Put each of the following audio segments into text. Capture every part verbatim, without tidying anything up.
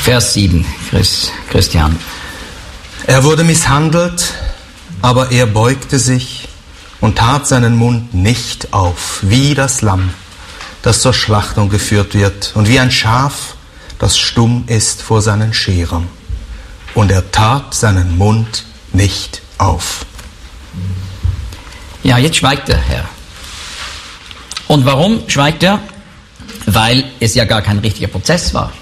Vers sieben, Chris, Christian. Er wurde misshandelt, aber er beugte sich und tat seinen Mund nicht auf, wie das Lamm, das zur Schlachtung geführt wird, und wie ein Schaf, das stumm ist vor seinen Scherern. Und er tat seinen Mund nicht auf. Ja, jetzt schweigt der Herr. Und warum schweigt er? Weil es ja gar kein richtiger Prozess war.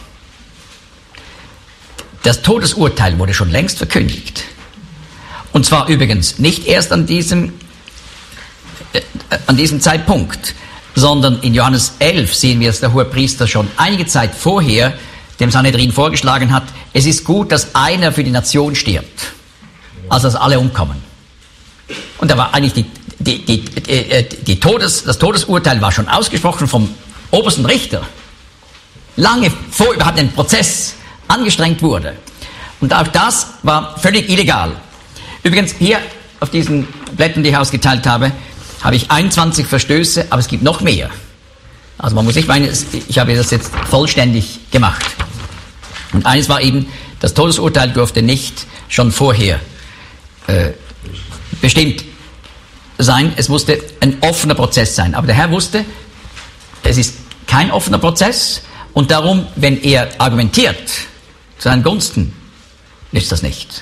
Das Todesurteil wurde schon längst verkündigt. Und zwar übrigens nicht erst an diesem, äh, an diesem Zeitpunkt, sondern in Johannes elf sehen wir, dass der Hohepriester schon einige Zeit vorher dem Sanhedrin vorgeschlagen hat, es ist gut, dass einer für die Nation stirbt, also dass alle umkommen. Und da war eigentlich die, die, die, die, die Todes, das Todesurteil war schon ausgesprochen vom obersten Richter, lange vor überhaupt ein Prozess angestrengt wurde. Und auch das war völlig illegal. Übrigens, hier auf diesen Blättern, die ich ausgeteilt habe, habe ich einundzwanzig Verstöße, aber es gibt noch mehr. Also man muss nicht meinen, ich habe das jetzt vollständig gemacht. Und eines war eben, das Todesurteil durfte nicht schon vorher äh, bestimmt sein. Es musste ein offener Prozess sein. Aber der Herr wusste, es ist kein offener Prozess und darum, wenn er argumentiert zu seinen Gunsten, nützt das nicht.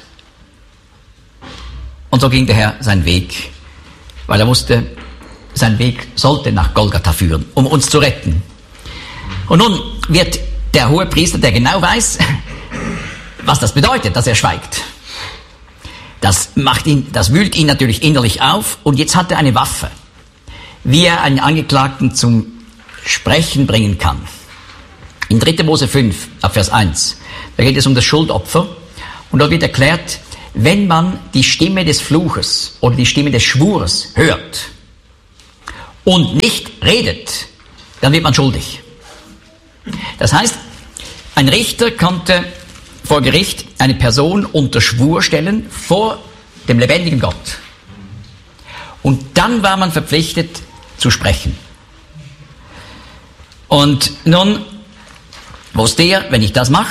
Und so ging der Herr seinen Weg, weil er wusste, sein Weg sollte nach Golgatha führen, um uns zu retten. Und nun wird der Hohepriester, der genau weiß, was das bedeutet, dass er schweigt. Das macht ihn, das wühlt ihn natürlich innerlich auf und jetzt hat er eine Waffe, wie er einen Angeklagten zum Sprechen bringen kann. In dritter Mose fünf, ab Vers eins, da geht es um das Schuldopfer und dort wird erklärt, wenn man die Stimme des Fluches oder die Stimme des Schwures hört und nicht redet, dann wird man schuldig. Das heißt, ein Richter konnte vor Gericht eine Person unter Schwur stellen vor dem lebendigen Gott. Und dann war man verpflichtet zu sprechen. Und nun wusste er, wenn ich das mache,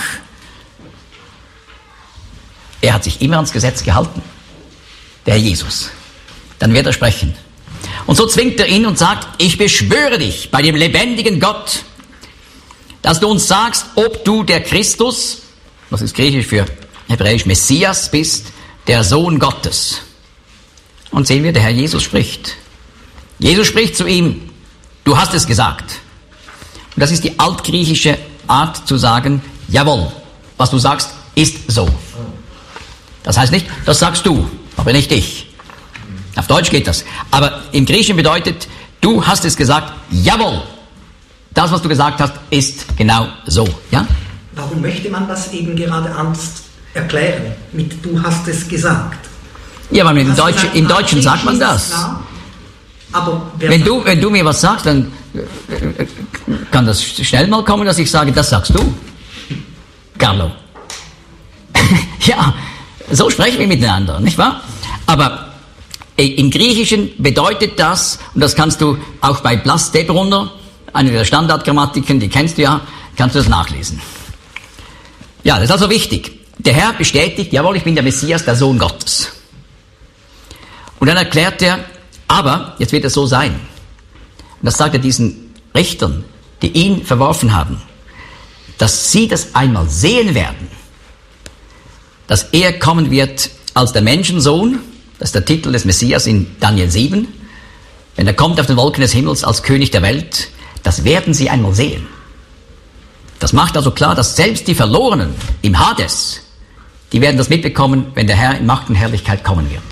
er hat sich immer ans Gesetz gehalten, der Herr Jesus. Dann wird er sprechen. Und so zwingt er ihn und sagt, ich beschwöre dich bei dem lebendigen Gott, dass du uns sagst, ob du der Christus, was ist griechisch für hebräisch Messias, bist, der Sohn Gottes. Und sehen wir, der Herr Jesus spricht. Jesus spricht zu ihm, du hast es gesagt. Und das ist die altgriechische Art zu sagen, jawohl, was du sagst, ist so. Das heißt nicht, das sagst du, aber nicht ich. Auf Deutsch geht das. Aber im Griechischen bedeutet, du hast es gesagt, jawohl. Das, was du gesagt hast, ist genau so. Ja? Warum möchte man das eben gerade anders erklären? Mit du hast es gesagt. Ja, aber im Deutschen, gesagt, im Deutschen sagt man das. Klar, aber wenn, du, wenn du mir was sagst, dann kann das schnell mal kommen, dass ich sage, das sagst du. Carlo. Ja, so sprechen wir miteinander, nicht wahr? Aber im Griechischen bedeutet das, und das kannst du auch bei Blas de Brunner, eine der Standardgrammatiken, die kennst du ja, kannst du das nachlesen. Ja, das ist also wichtig. Der Herr bestätigt, jawohl, ich bin der Messias, der Sohn Gottes. Und dann erklärt er, aber, jetzt wird es so sein. Und das sagt er diesen Richtern, die ihn verworfen haben, dass sie das einmal sehen werden, dass er kommen wird als der Menschensohn, das ist der Titel des Messias in Daniel sieben, wenn er kommt auf den Wolken des Himmels als König der Welt, das werden sie einmal sehen. Das macht also klar, dass selbst die Verlorenen im Hades, die werden das mitbekommen, wenn der Herr in Macht und Herrlichkeit kommen wird.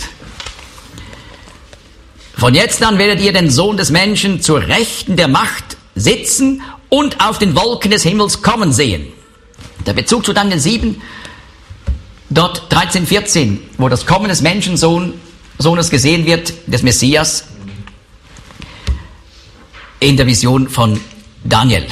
Von jetzt an werdet ihr den Sohn des Menschen zur Rechten der Macht sitzen und auf den Wolken des Himmels kommen sehen. Der Bezug zu Daniel sieben, dort dreizehn, vierzehn, wo das Kommen des Menschensohnes gesehen wird, des Messias, in der Vision von Daniel.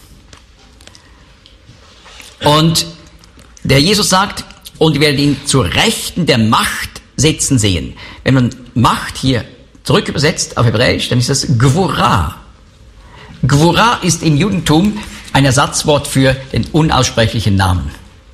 Und der Jesus sagt, und ihr werdet ihn zur Rechten der Macht sitzen sehen. Wenn man Macht hier zurück übersetzt auf Hebräisch, dann ist das Gvura. Gvura ist im Judentum ein Ersatzwort für den unaussprechlichen Namen.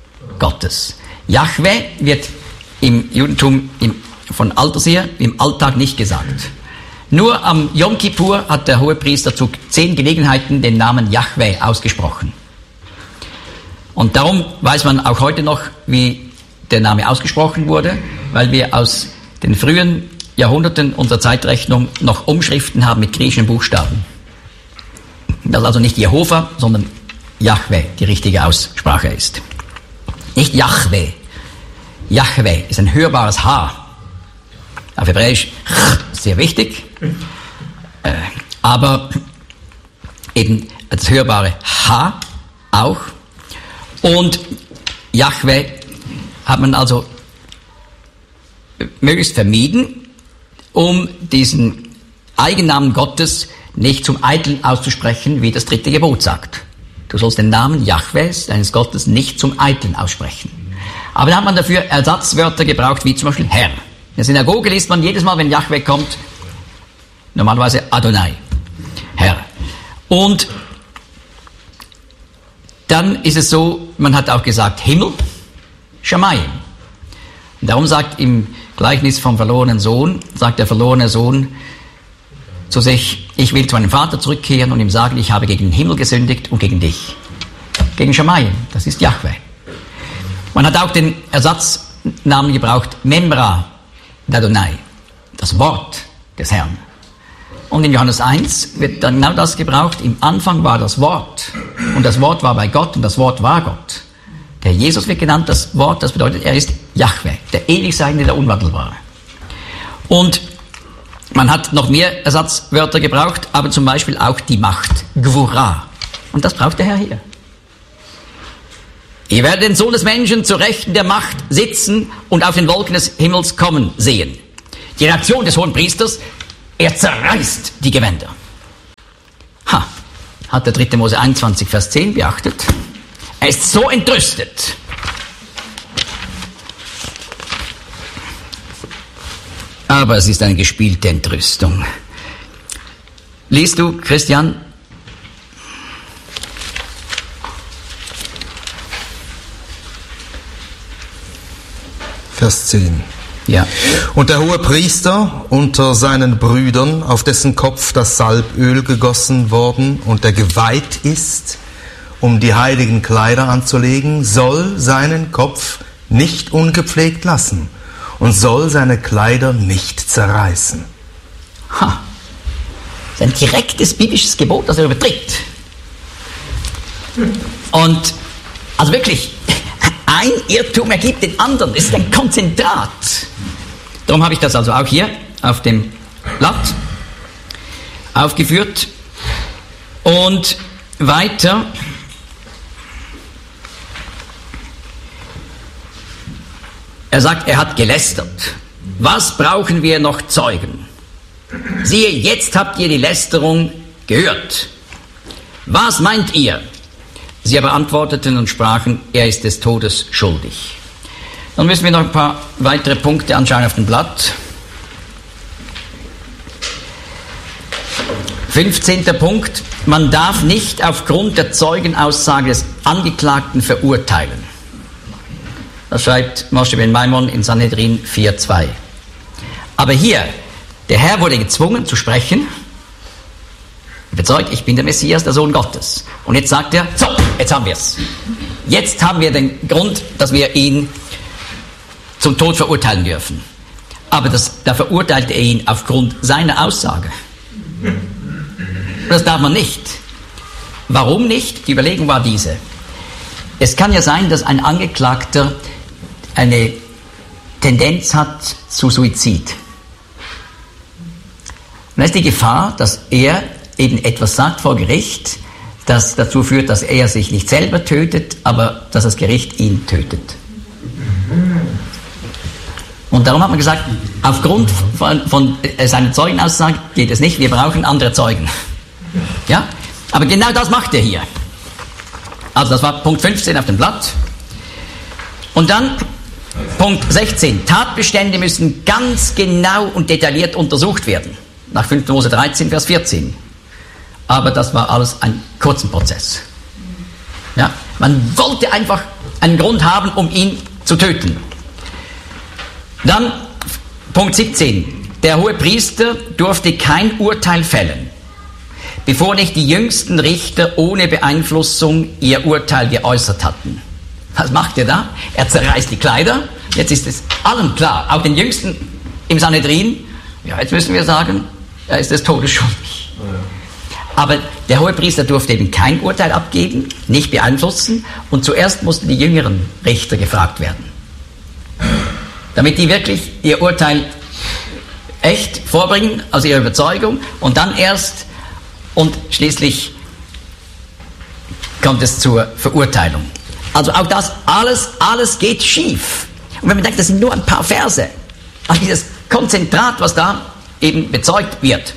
Gottes. Jahwe wird im Judentum im, von Alters her im Alltag nicht gesagt. Nur am Yom Kippur hat der Hohepriester zu zehn Gelegenheiten den Namen Jahwe ausgesprochen. Und darum weiß man auch heute noch, wie der Name ausgesprochen wurde, weil wir aus den frühen Jahrhunderten unserer Zeitrechnung noch Umschriften haben mit griechischen Buchstaben. Das also nicht Jehova, sondern Jahwe die richtige Aussprache ist. Nicht Jahwe. Jahwe ist ein hörbares H. Auf Hebräisch sehr wichtig, äh, aber eben das hörbare H auch. Und Jahwe hat man also möglichst vermieden, um diesen Eigennamen Gottes nicht zum Eiteln auszusprechen, wie das dritte Gebot sagt. Du sollst den Namen Jahwes, deines Gottes, nicht zum Eiteln aussprechen. Aber da hat man dafür Ersatzwörter gebraucht, wie zum Beispiel Herr. In der Synagoge liest man jedes Mal, wenn Jahwe kommt, normalerweise Adonai, Herr. Und dann ist es so, man hat auch gesagt Himmel, Shamayim. Und darum sagt im Gleichnis vom verlorenen Sohn, sagt der verlorene Sohn zu sich, ich will zu meinem Vater zurückkehren und ihm sagen, ich habe gegen den Himmel gesündigt und gegen dich. Gegen Shamayim, das ist Jahwe. Man hat auch den Ersatznamen gebraucht, Memra d'Adonai, das Wort des Herrn. Und in Johannes eins wird dann genau das gebraucht. Im Anfang war das Wort. Und das Wort war bei Gott und das Wort war Gott. Der Jesus wird genannt, das Wort, das bedeutet, er ist Jahwe, der ewig Seiende, der Unwandelbare. Und man hat noch mehr Ersatzwörter gebraucht, aber zum Beispiel auch die Macht, Gvura. Und das braucht der Herr hier. Ihr werdet den Sohn des Menschen zur Rechten der Macht sitzen und auf den Wolken des Himmels kommen sehen. Die Reaktion des Hohenpriesters, er zerreißt die Gewänder. Ha, hat der dritte Mose einundzwanzig, Vers zehn beachtet. Er ist so entrüstet. Aber es ist eine gespielte Entrüstung. Liest du, Christian? Vers zehn. Ja. Und der Hohepriester unter seinen Brüdern, auf dessen Kopf das Salböl gegossen worden und der geweiht ist, um die heiligen Kleider anzulegen, soll seinen Kopf nicht ungepflegt lassen und soll seine Kleider nicht zerreißen. Ha. Das ist ein direktes biblisches Gebot, das er übertritt. Und, also wirklich, ein Irrtum ergibt den anderen. Es ist ein Konzentrat. Darum habe ich das also auch hier auf dem Blatt aufgeführt. Und weiter. Er sagt, er hat gelästert. Was brauchen wir noch Zeugen? Siehe, jetzt habt ihr die Lästerung gehört. Was meint ihr? Sie aber antworteten und sprachen, er ist des Todes schuldig. Dann müssen wir noch ein paar weitere Punkte anschauen auf dem Blatt. fünfzehnter Punkt. Man darf nicht aufgrund der Zeugenaussage des Angeklagten verurteilen. Das schreibt Moshe ben Maimon in Sanhedrin vier zwei. Aber hier, der Herr wurde gezwungen zu sprechen, bezeugt, ich bin der Messias, der Sohn Gottes. Und jetzt sagt er, so, jetzt haben wir es. Jetzt haben wir den Grund, dass wir ihn zum Tod verurteilen dürfen. Aber das, da verurteilte er ihn aufgrund seiner Aussage. Das darf man nicht. Warum nicht? Die Überlegung war diese. Es kann ja sein, dass ein Angeklagter eine Tendenz hat zu Suizid. Und da ist die Gefahr, dass er eben etwas sagt vor Gericht, das dazu führt, dass er sich nicht selber tötet, aber dass das Gericht ihn tötet. Und darum hat man gesagt, aufgrund von, von seiner Zeugenaussage geht es nicht, wir brauchen andere Zeugen. Ja? Aber genau das macht er hier. Also das war Punkt fünfzehn auf dem Blatt. Und dann Punkt sechzehn. Tatbestände müssen ganz genau und detailliert untersucht werden. Nach fünfter Mose dreizehn, Vers vierzehn. Aber das war alles ein kurzer Prozess. Ja? Man wollte einfach einen Grund haben, um ihn zu töten. Dann Punkt siebzehn. Der hohe Priester durfte kein Urteil fällen, bevor nicht die jüngsten Richter ohne Beeinflussung ihr Urteil geäußert hatten. Was macht er da? Er zerreißt die Kleider. Jetzt ist es allen klar, auch den Jüngsten im Sanhedrin, ja, jetzt müssen wir sagen, er ist des Todes schuldig. Aber der Hohepriester durfte eben kein Urteil abgeben, nicht beeinflussen, und zuerst mussten die jüngeren Richter gefragt werden, damit die wirklich ihr Urteil echt vorbringen, aus ihrer Überzeugung, und dann erst und schließlich kommt es zur Verurteilung. Also auch das, alles, alles geht schief. Und wenn man denkt, das sind nur ein paar Verse, also dieses Konzentrat, was da eben bezeugt wird.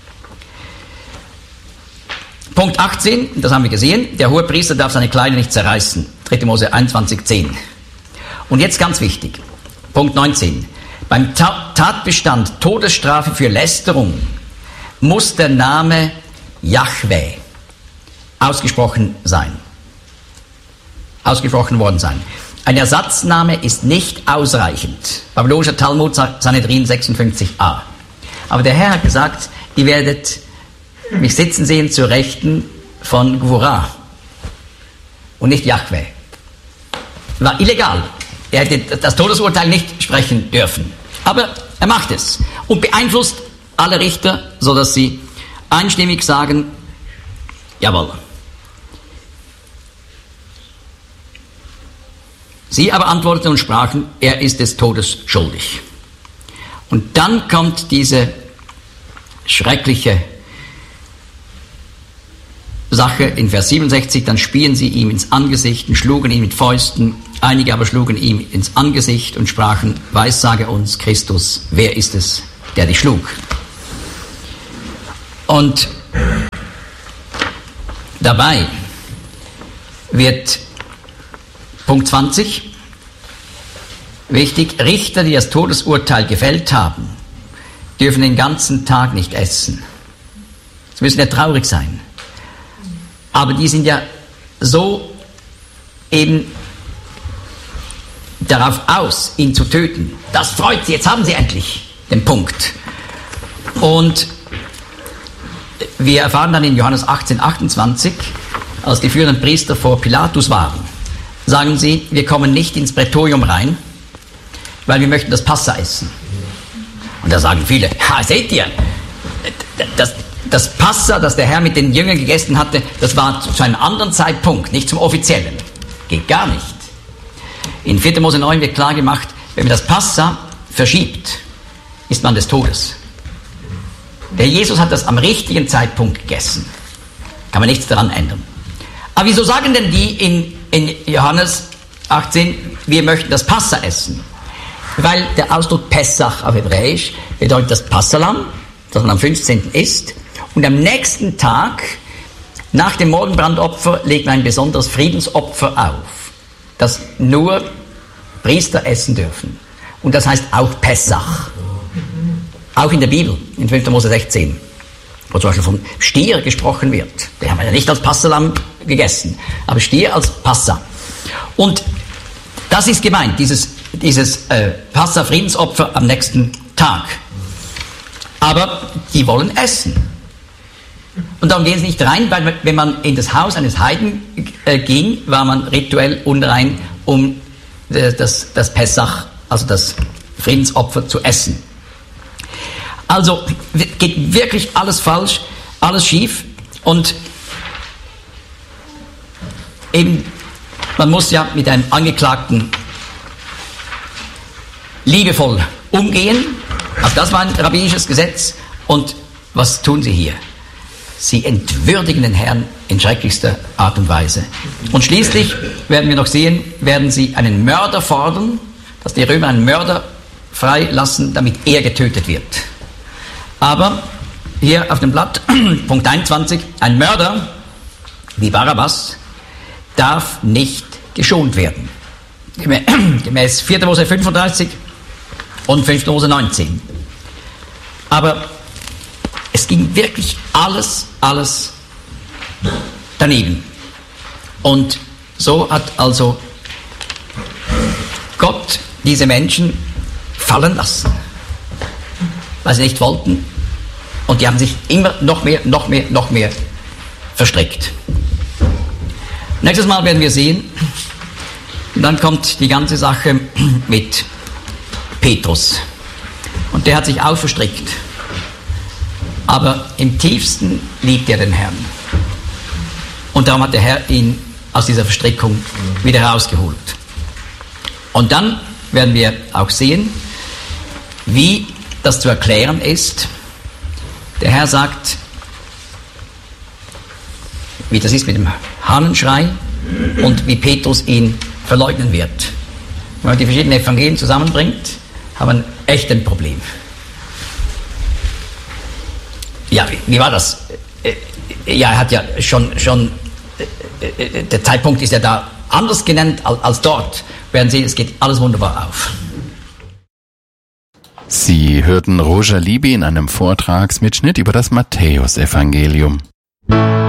Punkt achtzehn, das haben wir gesehen, der Hohepriester darf seine Kleider nicht zerreißen. dritter Mose einundzwanzig, zehn. Und jetzt ganz wichtig, Punkt neunzehn. Beim Ta- Tatbestand Todesstrafe für Lästerung muss der Name Jahwe ausgesprochen sein. Ausgesprochen worden sein. Ein Ersatzname ist nicht ausreichend. Babylonischer Talmud, Sanhedrin sechsundfünfzig a. Aber der Herr hat gesagt, ihr werdet mich sitzen sehen zur Rechten von Gvurah und nicht Jahwe. War illegal. Er hätte das Todesurteil nicht sprechen dürfen. Aber er macht es und beeinflusst alle Richter, sodass sie einstimmig sagen, jawohl. Sie aber antworteten und sprachen, er ist des Todes schuldig. Und dann kommt diese schreckliche Sache in Vers siebenundsechzig, dann spien sie ihm ins Angesicht und schlugen ihn mit Fäusten, einige aber schlugen ihm ins Angesicht und sprachen, weissage uns, Christus, wer ist es, der dich schlug? Und dabei wird Punkt zwanzig wichtig, Richter, die das Todesurteil gefällt haben, dürfen den ganzen Tag nicht essen. Sie müssen ja traurig sein. Aber die sind ja so eben darauf aus, ihn zu töten. Das freut sie, jetzt haben sie endlich den Punkt. Und wir erfahren dann in Johannes achtzehn, achtundzwanzig, als die führenden Priester vor Pilatus waren, sagen sie, wir kommen nicht ins Prätorium rein, weil wir möchten das Passa essen. Und da sagen viele, ha, seht ihr, das, das Passa, das der Herr mit den Jüngern gegessen hatte, das war zu einem anderen Zeitpunkt, nicht zum offiziellen. Geht gar nicht. In vierter Mose neun wird klar gemacht, wenn man das Passa verschiebt, ist man des Todes. Der Jesus hat das am richtigen Zeitpunkt gegessen. Kann man nichts daran ändern. Aber wieso sagen denn die in, in Johannes achtzehn, wir möchten das Passa essen? Weil der Ausdruck Pessach auf Hebräisch bedeutet das Passalam, das man am fünfzehnten isst. Und am nächsten Tag, nach dem Morgenbrandopfer, legt man ein besonderes Friedensopfer auf, das nur Priester essen dürfen. Und das heißt auch Pessach. Auch in der Bibel, in fünfter Mose sechzehn, wo zum Beispiel vom Stier gesprochen wird. Den haben wir ja nicht als Passalam gegessen, aber Stier als Passa. Und das ist gemeint, dieses, dieses äh, Passa-Friedensopfer am nächsten Tag. Aber die wollen essen. Und darum gehen sie nicht rein, weil wenn man in das Haus eines Heiden äh, ging, war man rituell unrein, um äh, das, das Pessach, also das Friedensopfer, zu essen. Also geht wirklich alles falsch, alles schief, und eben, man muss ja mit einem Angeklagten liebevoll umgehen. Also das war ein rabbinisches Gesetz. Und was tun sie hier? Sie entwürdigen den Herrn in schrecklichster Art und Weise. Und schließlich, werden wir noch sehen, werden sie einen Mörder fordern, dass die Römer einen Mörder freilassen, damit er getötet wird. Aber hier auf dem Blatt, Punkt einundzwanzig, ein Mörder wie Barabbas darf nicht geschont werden. Gemäß vierter Mose fünfunddreißig und fünfter Mose neunzehn. Aber es ging wirklich alles, alles daneben. Und so hat also Gott diese Menschen fallen lassen, weil sie nicht wollten, und die haben sich immer noch mehr, noch mehr, noch mehr verstrickt. Nächstes Mal werden wir sehen, dann kommt die ganze Sache mit Petrus, und der hat sich auch verstrickt, aber im tiefsten liebt er den Herrn, und darum hat der Herr ihn aus dieser Verstrickung wieder herausgeholt. Und dann werden wir auch sehen, wie das zu erklären ist. Der Herr sagt, wie das ist mit dem Hahnenschrei und wie Petrus ihn verleugnen wird. Wenn man die verschiedenen Evangelien zusammenbringt, haben wir ein echtes Problem. Ja, wie, wie war das? Ja, er hat ja schon, schon, der Zeitpunkt ist ja da anders genannt als, als dort. Werden Sie, es geht alles wunderbar auf. Sie hörten Roger Libby in einem Vortragsmitschnitt über das Matthäusevangelium.